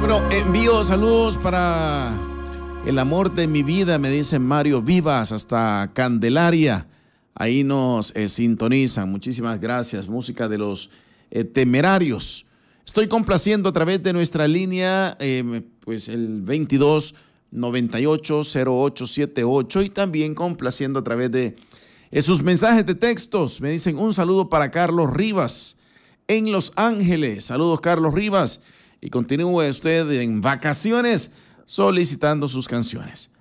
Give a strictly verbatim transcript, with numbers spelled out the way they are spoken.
Bueno, envío saludos para el amor de mi vida, me dice Mario Vivas, hasta Candelaria. Ahí nos eh, sintonizan. Muchísimas gracias. Música de los eh, Temerarios. Estoy complaciendo a través de nuestra línea, eh, pues el veintidós noventa y ocho cero ocho setenta y ocho, y también complaciendo a través de eh, sus mensajes de textos. Me dicen un saludo para Carlos Rivas en Los Ángeles. Saludos, Carlos Rivas. Y continúe usted en vacaciones solicitando sus canciones.